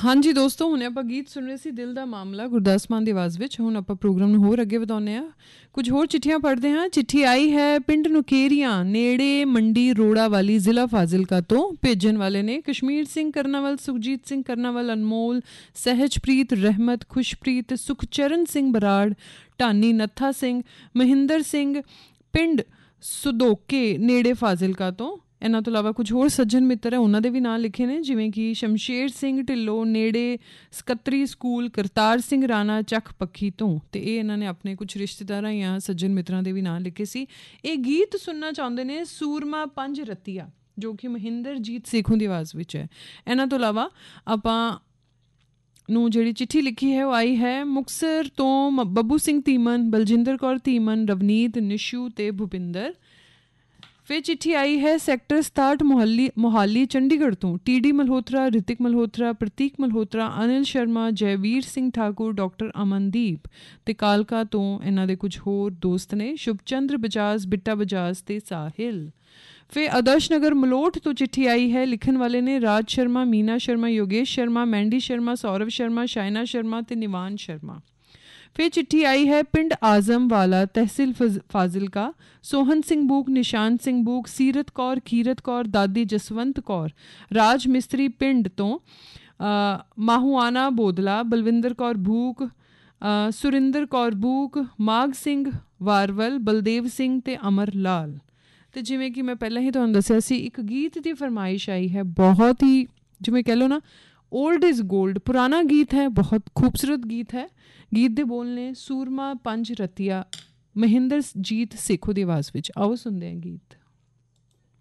ਹਾਂਜੀ ਦੋਸਤੋ, ਹੁਣੇ ਆਪਾਂ ਗੀਤ ਸੁਣ ਰਹੇ ਸੀ ਦਿਲ ਦਾ ਮਾਮਲਾ ਗੁਰਦਾਸ ਮਾਨ ਦੀ ਆਵਾਜ਼ ਵਿੱਚ। ਹੁਣ ਆਪਾਂ ਪ੍ਰੋਗਰਾਮ ਨੂੰ ਹੋਰ ਅੱਗੇ ਵਧਾਉਂਦੇ ਹਾਂ, ਕੁਝ ਹੋਰ ਚਿੱਠੀਆਂ ਪੜ੍ਹਦੇ ਹਾਂ। ਚਿੱਠੀ ਆਈ ਹੈ ਪਿੰਡ ਨੁਕੇਰੀਆਂ ਨੇੜੇ ਮੰਡੀ ਰੋੜਾ ਵਾਲੀ, ਜ਼ਿਲ੍ਹਾ ਫਾਜ਼ਿਲਕਾ ਤੋਂ। ਭੇਜਣ ਵਾਲੇ ਨੇ ਕਸ਼ਮੀਰ ਸਿੰਘ ਕਰਨਾਵਲ, ਸੁਖਜੀਤ ਸਿੰਘ ਕਰਨਾਵਲ, ਅਨਮੋਲ, ਸਹਿਜਪ੍ਰੀਤ, ਰਹਿਮਤ, ਖੁਸ਼ਪ੍ਰੀਤ, ਸੁਖਚਰਨ ਸਿੰਘ ਬਰਾੜ, ਢਾਨੀ ਨੱਥਾ ਸਿੰਘ, ਮਹਿੰਦਰ ਸਿੰਘ, ਪਿੰਡ ਸੁਦੋਕੇ ਨੇੜੇ ਫਾਜ਼ਿਲਕਾ ਤੋਂ। ਇਹਨਾਂ ਤੋਂ ਇਲਾਵਾ ਕੁਝ ਹੋਰ ਸੱਜਣ ਮਿੱਤਰ ਹੈ, ਉਹਨਾਂ ਦੇ ਵੀ ਨਾਂ ਲਿਖੇ ਨੇ, ਜਿਵੇਂ ਕਿ ਸ਼ਮਸ਼ੇਰ ਸਿੰਘ ਢਿੱਲੋਂ ਨੇੜੇ ਸਕੱਤਰੀ ਸਕੂਲ, ਕਰਤਾਰ ਸਿੰਘ ਰਾਣਾ ਚੱਕ ਪੱਖੀ ਤੋਂ। ਅਤੇ ਇਹ ਇਹਨਾਂ ਨੇ ਆਪਣੇ ਕੁਝ ਰਿਸ਼ਤੇਦਾਰਾਂ ਜਾਂ ਸੱਜਣ ਮਿੱਤਰਾਂ ਦੇ ਵੀ ਨਾਂ ਲਿਖੇ ਸੀ। ਇਹ ਗੀਤ ਸੁਣਨਾ ਚਾਹੁੰਦੇ ਨੇ ਸੂਰਮਾ ਪੰਜ ਰਤੀਆ, ਜੋ ਕਿ ਮਹਿੰਦਰਜੀਤ ਸੇਖੋਂ ਦੀ ਆਵਾਜ਼ ਵਿੱਚ ਹੈ। ਇਹਨਾਂ ਤੋਂ ਇਲਾਵਾ ਆਪਾਂ ਨੂੰ ਜਿਹੜੀ ਚਿੱਠੀ ਲਿਖੀ ਹੈ ਉਹ ਆਈ ਹੈ ਮੁਕਤਸਰ ਤੋਂ ਬੱਬੂ ਸਿੰਘ ਧੀਮਨ, ਬਲਜਿੰਦਰ ਕੌਰ ਧੀਮਨ, ਰਵਨੀਤ, ਨਿਸ਼ੂ ਅਤੇ ਭੁਪਿੰਦਰ। ਫਿਰ ਚਿੱਠੀ ਆਈ ਹੈ ਸੈਕਟਰ 67 ਮੋਹਾਲੀ ਚੰਡੀਗੜ੍ਹ ਤੋਂ। TD ਮਲਹੋਤਰਾ, ਰਿਤਿਕ ਮਲਹੋਤਰਾ, ਪ੍ਰਤੀਕ ਮਲਹੋਤਰਾ, ਅਨਿਲ ਸ਼ਰਮਾ, ਜੈਵੀਰ ਸਿੰਘ ਠਾਕੁਰ, ਡਾਕਟਰ ਅਮਨਦੀਪ ਅਤੇ ਕਾਲਕਾ ਤੋਂ ਇਹਨਾਂ ਦੇ ਕੁਝ ਹੋਰ ਦੋਸਤ ਨੇ, ਸ਼ੁਭਚੰਦਰ ਬਜਾਜ, ਬਿੱਟਾ ਬਜਾਜ ਅਤੇ ਸਾਹਿਲ। ਫਿਰ ਆਦਰਸ਼ ਨਗਰ ਮਲੋਟ ਤੋਂ ਚਿੱਠੀ ਆਈ ਹੈ। ਲਿਖਣ ਵਾਲੇ ਨੇ ਰਾਜ ਸ਼ਰਮਾ, ਮੀਨਾ ਸ਼ਰਮਾ, ਯੋਗੇਸ਼ ਸ਼ਰਮਾ, ਮੈਂਡੀ ਸ਼ਰਮਾ, ਸੌਰਵ ਸ਼ਰਮਾ, ਸ਼ਾਇਨਾ ਸ਼ਰਮਾ ਅਤੇ ਨਿਵਾਨ ਸ਼ਰਮਾ। ਫਿਰ ਚਿੱਠੀ ਆਈ ਹੈ ਪਿੰਡ ਆਜ਼ਮ ਵਾਲਾ, ਤਹਿਸੀਲ ਫਾਜ਼ਿਲਕਾ, ਸੋਹਨ ਸਿੰਘ ਬੂਕ, ਨਿਸ਼ਾਨ ਸਿੰਘ ਬੂਕ, ਸੀਰਤ ਕੌਰ, ਕੀਰਤ ਕੌਰ, ਦਾਦੀ ਜਸਵੰਤ ਕੌਰ, ਰਾਜ ਮਿਸਤਰੀ ਪਿੰਡ ਤੋਂ, ਮਾਹੂਆਨਾ ਬੋਦਲਾ, ਬਲਵਿੰਦਰ ਕੌਰ ਬੂਕ, ਸੁਰਿੰਦਰ ਕੌਰ ਬੂਕ, ਮਾਘ ਸਿੰਘ ਵਾਰਵਲ, ਬਲਦੇਵ ਸਿੰਘ ਅਤੇ ਅਮਰ ਲਾਲ। ਅਤੇ ਜਿਵੇਂ ਕਿ ਮੈਂ ਪਹਿਲਾਂ ਹੀ ਤੁਹਾਨੂੰ ਦੱਸਿਆ ਸੀ, ਇੱਕ ਗੀਤ ਦੀ ਫਰਮਾਇਸ਼ ਆਈ ਹੈ, ਬਹੁਤ ਹੀ ਜਿਵੇਂ ਕਹਿ ਲਓ ਨਾ ਓਲਡ ਇਜ਼ ਗੋਲਡ, ਪੁਰਾਣਾ ਗੀਤ ਹੈ, ਬਹੁਤ ਖੂਬਸੂਰਤ ਗੀਤ ਹੈ। ਗੀਤ ਦੇ ਬੋਲ ਨੇ ਸੂਰਮਾ ਪੰਜ ਰਤੀਆ, ਮਹਿੰਦਰਜੀਤ ਸੇਖੋਂ ਦੀ ਆਵਾਜ਼ ਵਿੱਚ। ਆਓ ਸੁਣਦੇ ਹਾਂ ਗੀਤ।